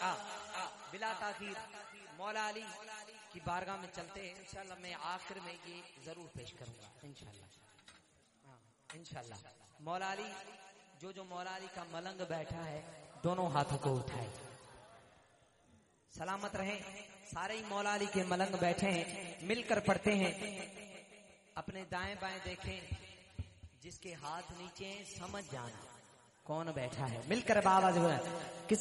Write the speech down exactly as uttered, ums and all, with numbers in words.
आ, आ, बिला ताखीर मौला अली की बारगाह में चलते हैं। इंशाल्लाह मैं आखिर में ये जरूर पेश करूंगा इंशाल्लाह। हाँ इंशाल्लाह। मौला अली जो जो मौला अली का मलंग बैठा है दोनों हाथों को उठाए, सलामत रहें। सारे ही मौला अली के मलंग बैठे हैं, मिलकर पढ़ते हैं। अपने दाएं बाएं देखें, जिसके हाथ नीचे समझ जाना कौन बैठा है। मिलकर बाबा